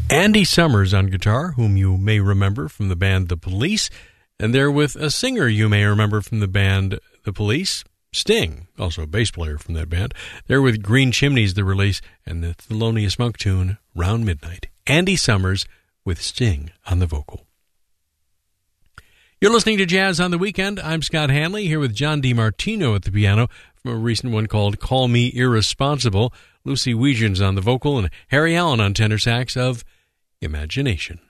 Andy Summers on guitar, whom you may remember from the band The Police, and they're with a singer you may remember from the band The Police, Sting, also a bass player from that band. They're with Green Chimneys, the release, and the Thelonious Monk tune, Round Midnight. Andy Summers with Sting on the vocal. You're listening to Jazz on the Weekend. I'm Scott Hanley, here with John DiMartino at the piano from a recent one called Call Me Irresponsible. Lucy Wegens on the vocal and Harry Allen on tenor sax of Imagination.